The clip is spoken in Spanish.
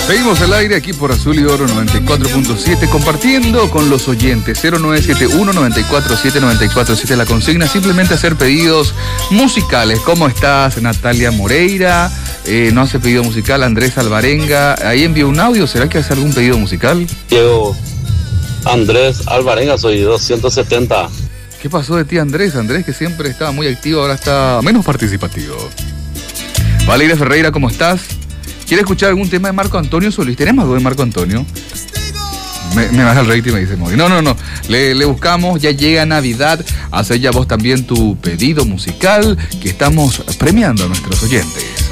Seguimos al aire aquí por Azul y Oro 94.7, compartiendo con los oyentes. 0971-947-947 la consigna, simplemente hacer pedidos musicales. ¿Cómo estás, Natalia Moreira? No hace pedido musical. Andrés Alvarenga, ahí envió un audio. ¿Será que hace algún pedido musical? Yo, Andrés Alvarenga, soy 270. ¿Qué pasó de ti, Andrés? Andrés, que siempre estaba muy activo, ahora está menos participativo. Valeria Ferreira, ¿cómo estás? ¿Quiere escuchar algún tema de Marco Antonio Solís? ¿Tenemos algo de Marco Antonio? Me baja el rating y me dice Mori. No. Le buscamos, ya llega Navidad. Haz ya vos también tu pedido musical, que estamos premiando a nuestros oyentes.